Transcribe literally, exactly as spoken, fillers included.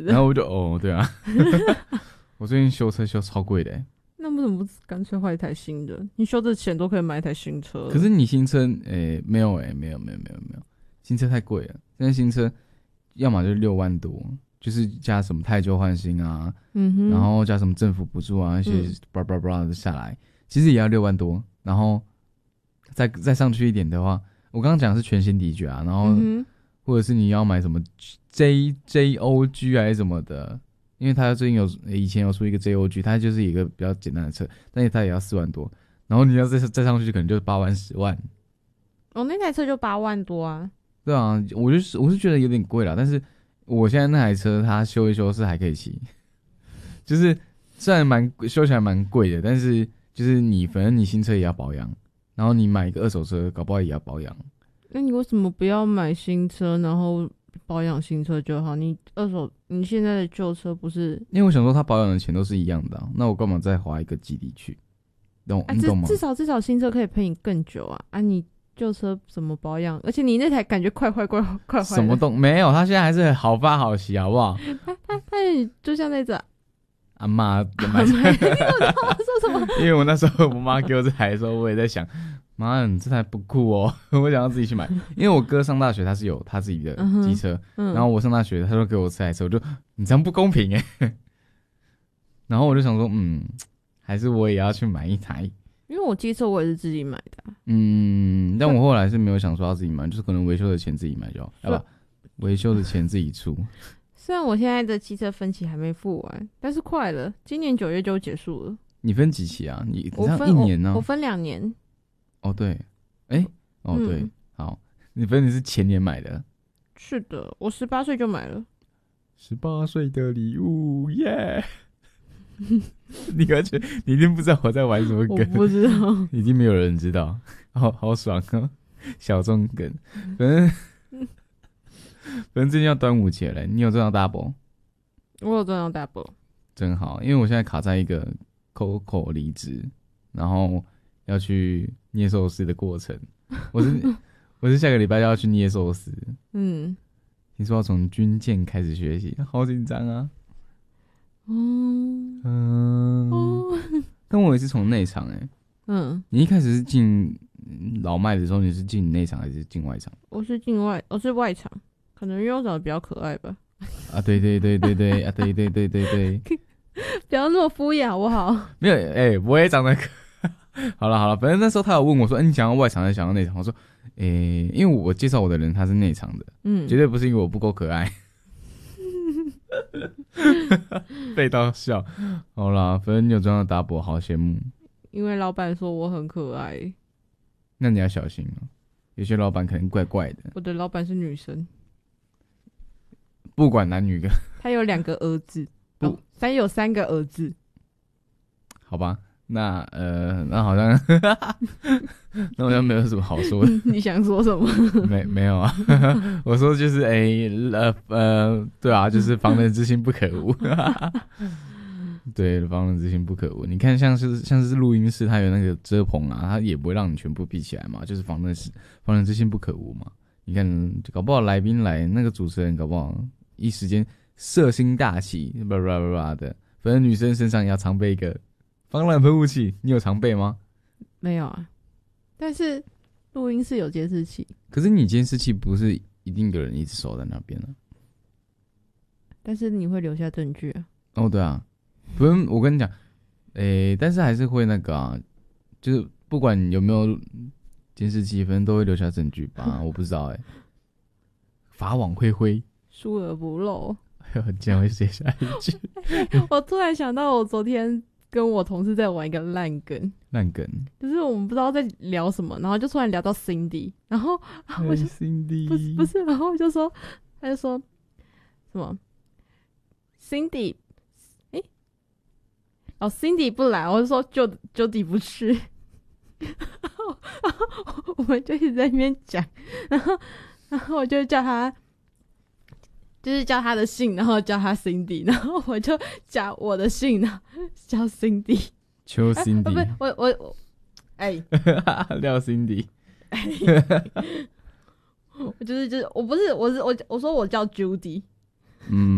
然后我就哦，对啊，我最近修车修超贵的、欸。 那为什么不干脆换一台新的？你修的钱都可以买一台新车了。 可是你新车，诶、欸，没有诶、欸，没有没有没有没有，新车太贵了。现在新车要么就六万多，就是加什么汰旧换新啊，嗯哼，然后加什么政府补助啊，那些叭叭叭的下来，其实也要六万多。然后再再上去一点的话，我刚刚讲的是全新迪爵啊，然后、嗯、或者是你要买什么 J J O G 还是什么的。因为他最近有以前有出一个 J O G， 它就是一个比较简单的车，但是它也要四万多，然后你要再再上去可能就八万十万。 哦，那台车就八万多啊。 对啊，我就是我是觉得有点贵啦，但是我现在那台车它修一修是还可以骑，就是虽然蛮修起来蛮贵的，但是就是你反正你新车也要保养，然后你买一个二手车搞不好也要保养。 那你为什么不要买新车，然后保养新车就好？你二手，你现在的旧车不是？ 因为我想说，他保养的钱都是一样的、啊，那我干嘛再花一个基底去？懂、啊、你懂吗？ 至少至少新车可以陪你更久啊！啊，你旧车怎么保养？而且你那台感觉快坏快快坏。 什么都没有，他现在还是好发好骑，好不好？ 他他他就像那个阿妈买。你说什么？ 因为我那时候我妈给我这台的时候，我也在想。妈，你这台不酷哦！我想要自己去买，因为我哥上大学他是有他自己的机车、嗯嗯，然后我上大学他说给我这台车，我就你这样不公平哎。然后我就想说，嗯，还是我也要去买一台， 因为我机车我也是自己买的、啊。 嗯，但我后来是没有想说要自己买，就是可能维修的钱自己买就好，要不维修的钱自己出。 虽然我现在的机车分期还没付完，但是快了，今年九月就结束了。 你分几期啊？你我分一年呢、啊？ 我分两年。 哦，对，哎、欸，哦，对、嗯，好，你分你是前年买的？ 是的，我十八岁就买了。 十八岁的礼物，耶、yeah! ！你完全，你一定不知道我在玩什么梗， 我不知道， 已经没有人知道，好好爽哦，小众梗。反正，反正最近要端午节了，你有赚到 double？ 我有赚到 double， 真好，因为我现在卡在一个 Coco 离职，然后要去捏寿司的过程，我是我是下个礼拜要去捏寿司，嗯，听说要从军舰开始学习，好紧张啊，嗯嗯、哦，但我也是从内场哎、欸，嗯，你一开始是进老麦的时候，你是进内场还是进外场？ 我是进外，我是外场，可能因为我长得比较可爱吧。 啊，对对对对对啊，对对对对对， 不要那么敷衍好不好？ 没有，哎、欸，我也长得可。好了好了，反正那时候他有问我说：“哎、欸，你想要外场还是想要内场？”我说：“哎、欸，因为我介绍我的人他是内场的，嗯，绝对不是因为我不够可爱。”被到笑。好啦，反正你有赚到 double， 好羡慕。 因为老板说我很可爱， 那你要小心哦、喔，有些老板可能怪怪的。 我的老板是女生， 不管男女的， 他有两个儿子，哦，他有三个儿子。 好吧。那呃，那好像，那好像没有什么好说的。 你想说什么？ 没没有啊，我说就是哎、欸、呃呃，对啊，就是防人之心不可无。对，防人之心不可无。你看，像是像是录音室，它有那个遮棚啊，它也不会让你全部闭起来嘛，就是防人防人之心不可无嘛。你看，搞不好来宾来，那个主持人搞不好一时间色心大起，叭叭叭叭的。反正女生身上也要常备一个防狼喷雾器，你有常备吗？ 没有啊，但是录音室有监视器。 可是你监视器不是一定有人一直守在那边啊？ 但是你会留下证据啊。 哦，对啊，不是我跟你讲，诶、欸，但是还是会那个啊，就是不管有没有监视器，反正都会留下证据吧？我不知道哎、欸。法网恢恢， 疏而不漏。 竟然会写下一句。 我突然想到，我昨天跟我同事在玩一个烂梗， 烂梗， 就是我们不知道在聊什么，然后就突然聊到 Cindy， 然后我就、 hey, Cindy 不是不是，然后我就说，他就说什么 Cindy， 哎、欸，哦 Cindy 不来，我就说 Jody 不去，然后我们就一直在那边讲，然後然后我就叫他。就是叫他的姓，然后叫他 Cindy， 然后我就加我的姓，然后叫 Cindy。 求 Cindy，、 啊、不，我我我，哎， 廖 Cindy， 我就是就是我不是我是我我说我叫 Judy， 嗯。